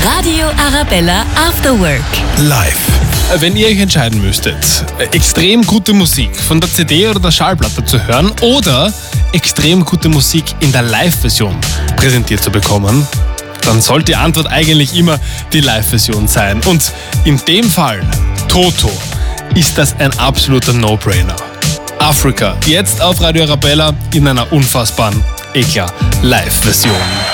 Radio Arabella After Work. Live. Wenn ihr euch entscheiden müsstet, extrem gute Musik von der CD oder der Schallplatte zu hören oder extrem gute Musik in der Live-Version präsentiert zu bekommen, dann sollte die Antwort eigentlich immer die Live-Version sein. Und in dem Fall, Toto, ist das ein absoluter No-Brainer. Africa, jetzt auf Radio Arabella in einer unfassbaren, Live-Version.